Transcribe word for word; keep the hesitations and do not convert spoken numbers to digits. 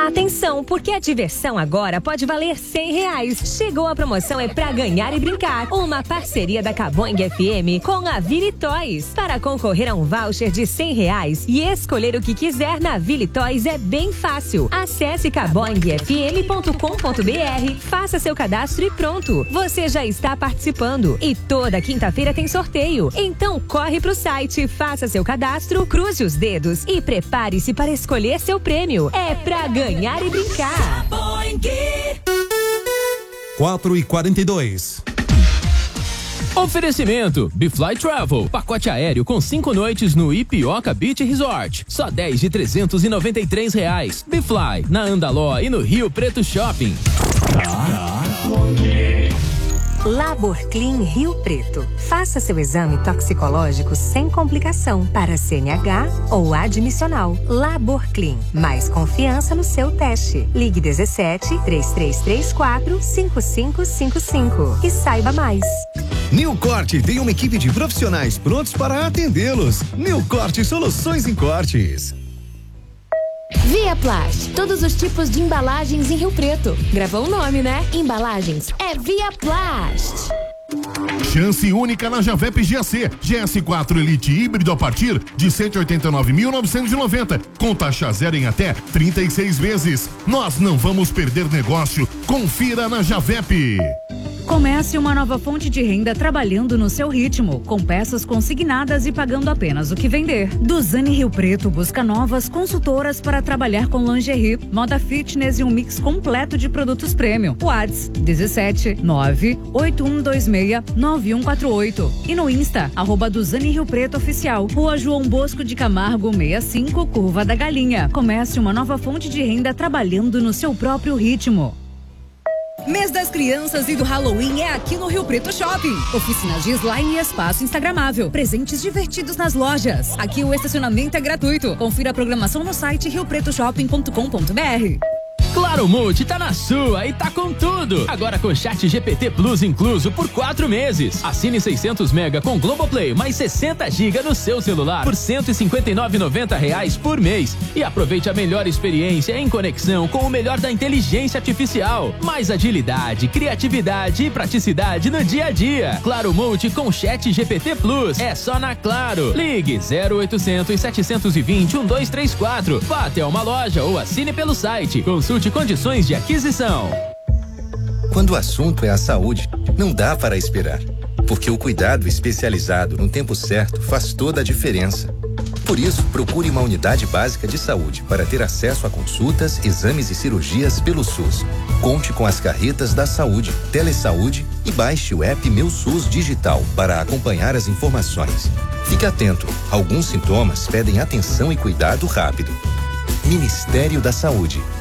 Atenção, porque a diversão agora pode valer cem reais. Chegou a promoção É Pra Ganhar e Brincar. Uma parceria da Caboing F M com a Vili Toys. Para concorrer a um voucher de cem reais e escolher o que quiser na Vili Toys é bem fácil. Acesse caboing f m ponto com ponto b r, faça seu cadastro e pronto. Você já está participando. E toda quinta-feira tem sorteio. Então corre pro site, faça seu cadastro, cruze os dedos e prepare-se para escolher seu prêmio. É pra ganhar e brincar. quatro e quarenta e dois. Oferecimento Bfly Travel, pacote aéreo com cinco noites no Ipioca Beach Resort, só dez de trezentos e noventa e três reais. Bfly, na Andaló e no Rio Preto Shopping. Laborclean Rio Preto. Faça seu exame toxicológico sem complicação para C N H ou admissional. Laborclean. Mais confiança no seu teste. Ligue dezessete, três três três quatro, cinco cinco cinco cinco e saiba mais. Newcorte tem uma equipe de profissionais prontos para atendê-los. Newcorte Soluções em Cortes. Viaplast, todos os tipos de embalagens em Rio Preto. Gravou o nome, né? Embalagens é Viaplast. Chance única na Javep G A C. G S quatro Elite híbrido a partir de cento e oitenta e nove mil novecentos e noventa, com taxa zero em até trinta e seis vezes. Nós não vamos perder negócio. Confira na Javep. Comece uma nova fonte de renda trabalhando no seu ritmo, com peças consignadas e pagando apenas o que vender. Duzane Rio Preto busca novas consultoras para trabalhar com lingerie, moda fitness e um mix completo de produtos premium. WhatsApp dezessete, nove oito um dois seis, nove um quatro oito e no Insta, arroba Duzane Rio Preto Oficial, Rua João Bosco de Camargo sessenta e cinco, Curva da Galinha. Comece uma nova fonte de renda trabalhando no seu próprio ritmo. Mês das Crianças e do Halloween é aqui no Rio Preto Shopping. Oficinas de slime e espaço instagramável. Presentes divertidos nas lojas. Aqui o estacionamento é gratuito. Confira a programação no site rio preto shopping ponto com ponto b r. Claro Multi tá na sua e tá com tudo. Agora com Chat G P T Plus incluso por quatro meses. Assine seiscentos mega com Globoplay mais sessenta gigas no seu celular por cento e cinquenta e nove reais e noventa centavos por mês. E aproveite a melhor experiência em conexão com o melhor da inteligência artificial. Mais agilidade, criatividade e praticidade no dia a dia. Claro Multi com Chat G P T Plus. É só na Claro. Ligue zero oitocentos, setecentos e vinte, um dois três quatro. Vá até uma loja ou assine pelo site. Consulte condições de aquisição. Quando o assunto é a saúde, não dá para esperar, porque o cuidado especializado no tempo certo faz toda a diferença. Por isso, procure uma unidade básica de saúde para ter acesso a consultas, exames e cirurgias pelo SUS. Conte com as carretas da saúde, Telesaúde e baixe o app Meu SUS Digital para acompanhar as informações. Fique atento, alguns sintomas pedem atenção e cuidado rápido. Ministério da Saúde.